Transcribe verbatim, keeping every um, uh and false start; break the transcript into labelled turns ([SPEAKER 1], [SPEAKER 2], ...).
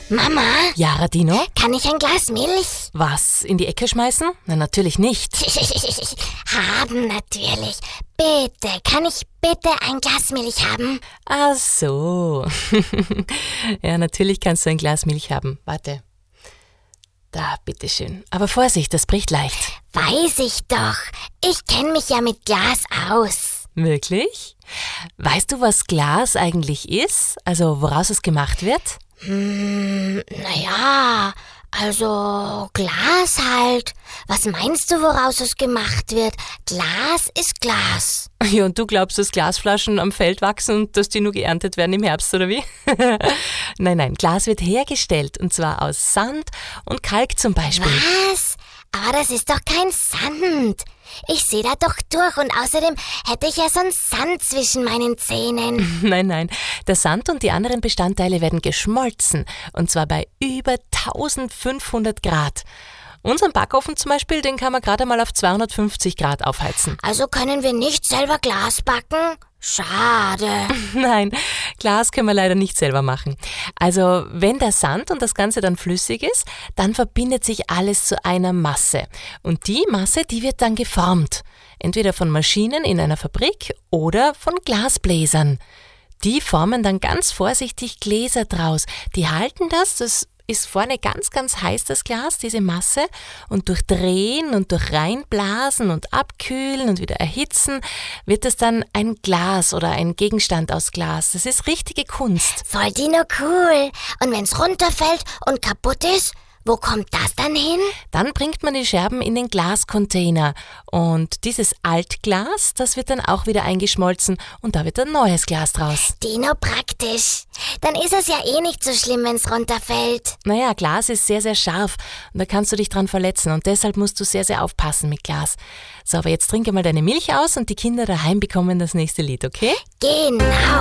[SPEAKER 1] Mama?
[SPEAKER 2] Ja, Radino?
[SPEAKER 1] Kann ich ein Glas Milch?
[SPEAKER 2] Was, in die Ecke schmeißen? Na, natürlich nicht.
[SPEAKER 1] Haben natürlich. Bitte, kann ich bitte ein Glas Milch haben?
[SPEAKER 2] Ach so. Ja, natürlich kannst du ein Glas Milch haben. Warte. Da, bitteschön. Aber Vorsicht, das bricht leicht.
[SPEAKER 1] Weiß ich doch. Ich kenne mich ja mit Glas aus.
[SPEAKER 2] Wirklich? Weißt du, was Glas eigentlich ist? Also, woraus es gemacht wird?
[SPEAKER 1] Hm, naja, also Glas halt. Was meinst du, woraus es gemacht wird? Glas ist Glas.
[SPEAKER 2] Ja, und du glaubst, dass Glasflaschen am Feld wachsen und dass die nur geerntet werden im Herbst, oder wie? Nein, nein, Glas wird hergestellt, und zwar aus Sand und Kalk zum Beispiel.
[SPEAKER 1] Was? Aber das ist doch kein Sand. Ich sehe da doch durch und außerdem hätte ich ja sonst Sand zwischen meinen Zähnen.
[SPEAKER 2] Nein, nein, der Sand und die anderen Bestandteile werden geschmolzen, und zwar bei über eintausendfünfhundert Grad. Unseren Backofen zum Beispiel, den kann man gerade mal auf zweihundertfünfzig Grad aufheizen.
[SPEAKER 1] Also können wir nicht selber Glas backen? Schade.
[SPEAKER 2] Nein, Glas können wir leider nicht selber machen. Also wenn der Sand und das Ganze dann flüssig ist, dann verbindet sich alles zu einer Masse. Und die Masse, die wird dann geformt. Entweder von Maschinen in einer Fabrik oder von Glasbläsern. Die formen dann ganz vorsichtig Gläser draus. Die halten das, das ist vorne ganz, ganz heiß, das Glas, diese Masse, und durch Drehen und durch Reinblasen und Abkühlen und wieder erhitzen wird es dann ein Glas oder ein Gegenstand aus Glas. Das ist richtige Kunst.
[SPEAKER 1] Voll Dino cool. Und wenn's runterfällt und kaputt ist, wo kommt das dann hin?
[SPEAKER 2] Dann bringt man die Scherben in den Glascontainer und dieses Altglas, das wird dann auch wieder eingeschmolzen und da wird ein neues Glas draus.
[SPEAKER 1] Dino praktisch. Dann ist es ja eh nicht so schlimm, wenn's runterfällt.
[SPEAKER 2] Naja, Glas ist sehr, sehr scharf und da kannst du dich dran verletzen und deshalb musst du sehr, sehr aufpassen mit Glas. So, aber jetzt trinke mal deine Milch aus und die Kinder daheim bekommen das nächste Lied, okay?
[SPEAKER 1] Genau.